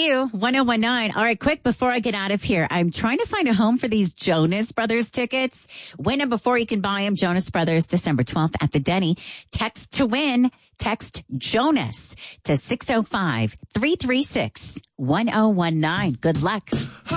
you. 1019. All right, quick, before I get out of here, I'm trying to find a home for these Jonas Brothers tickets. Win them before you can buy them. Jonas Brothers, December 12th at the Denny. Text to win. Text Jonas to 605-336-1019. Good luck.